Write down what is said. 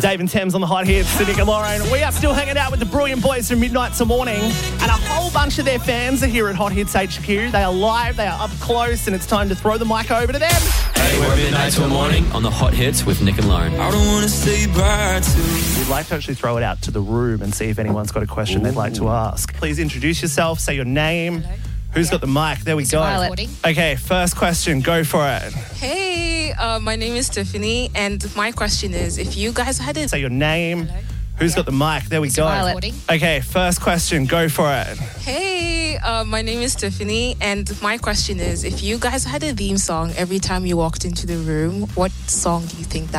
Dave and Thames on the hot hits, Nick and Lauren. We are still hanging out with the brilliant boys from Midnight Till Morning, and a whole bunch of their fans are here at Hot Hits HQ. They are live, they are up close, and it's time to throw the mic over to them. Hey, we're Midnight Till Morning on the hot hits with Nick and Lauren. I don't want to say bye to. We'd like to actually throw it out to the room and see if anyone's got a question they'd like to ask. Please introduce yourself, say your name. Hello. Who's got the mic? There we go. Violet. Okay, first question, go for it. Hey, my name is Tiffany, and my question is, if you guys had it... Say your name. Hello. Who's got the mic? There we go. Violet. Okay, first question, go for it. Hey, my name is Tiffany, and my question is, if you guys had a theme song every time you walked into the room, what song do you think that